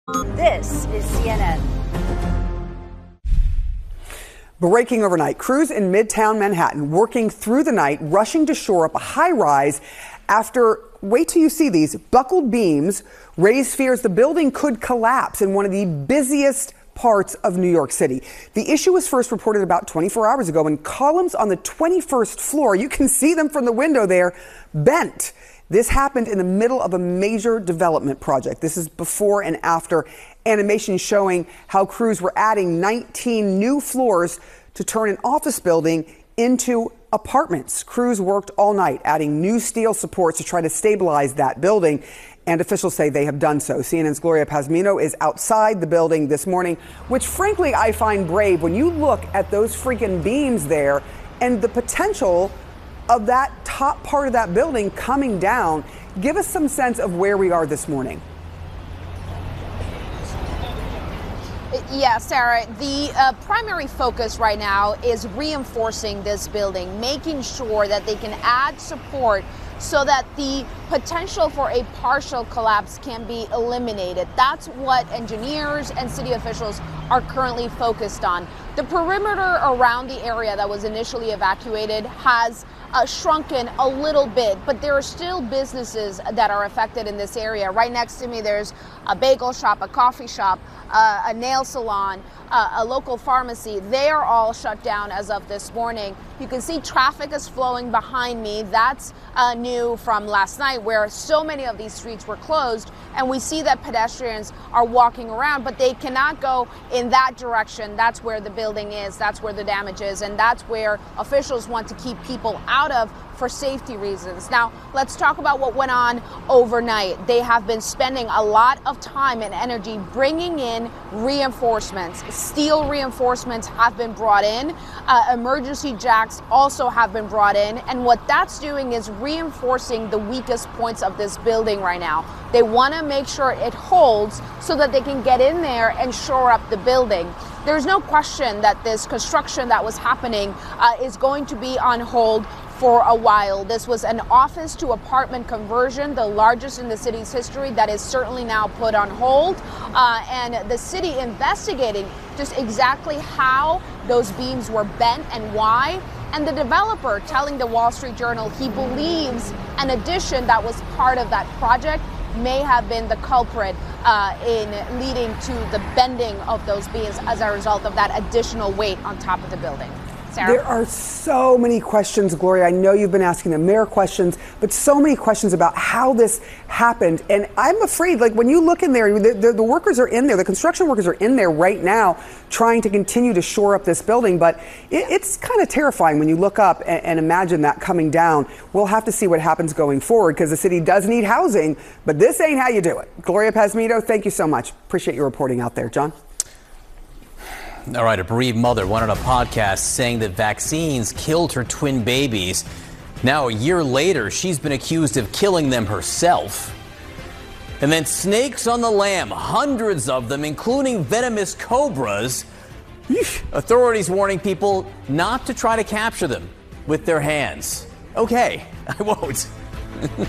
This is CNN. Breaking overnight, crews in Midtown Manhattan working through the night, rushing to shore up a high-rise after, wait till you see these, buckled beams raised fears the building could collapse in one of the busiest parts of New York City. The issue was first reported about 24 hours ago when columns on the 21st floor, you can see them from the window there, bent. This happened in the middle of a major development project. This is before and after animation showing how crews were adding 19 new floors to turn an office building into apartments. Crews worked all night adding new steel supports to try to stabilize that building, and officials say they have done so. CNN's Gloria Pazmino is outside the building this morning, which frankly I find brave when you look at those freaking beams there and the potential of that top part of that building coming down. Give us some sense of where we are this morning. Yeah, Sarah, the primary focus right now is reinforcing this building, making sure that they can add support so that the potential for a partial collapse can be eliminated. That's what engineers and city officials are currently focused on. The perimeter around the area that was initially evacuated has shrunken a little bit, but there are still businesses that are affected in this area. Right next to me, there's a bagel shop, a coffee shop, a nail salon, a local pharmacy. They are all shut down as of this morning. You can see traffic is flowing behind me. That's new from last night, where so many of these streets were closed, and we see that pedestrians are walking around, but they cannot go in that direction. That's where the building is, that's where the damage is, and that's where officials want to keep people out of for safety reasons. Now, let's talk about what went on overnight. They have been spending a lot of time and energy bringing in reinforcements. Steel reinforcements have been brought in. Emergency jacks also have been brought in. And what that's doing is reinforcing the weakest points of this building right now. They want to make sure it holds so that they can get in there and shore up the building. There's no question that this construction that was happening is going to be on hold for a while. This was an office to apartment conversion, the largest in the city's history, that is certainly now put on hold. And the city investigating just exactly how those beams were bent and why. And the developer telling the Wall Street Journal he believes an addition that was part of that project may have been the culprit in leading to the bending of those beams as a result of that additional weight on top of the building. Sarah? There are so many questions, Gloria. I know you've been asking the mayor questions, but so many questions about how this happened. And I'm afraid, like, when you look in there, the workers are in there, the construction workers are in there right now trying to continue to shore up this building. But it's kind of terrifying when you look up and imagine that coming down. We'll have to see what happens going forward because the city does need housing, but this ain't how you do it. Gloria Pazmino, thank you so much. Appreciate your reporting out there. John? All right, a bereaved mother went on a podcast saying that vaccines killed her twin babies. Now, a year later, she's been accused of killing them herself. And then snakes on the lam, hundreds of them, including venomous cobras. Authorities warning people not to try to capture them with their hands. Okay, I won't.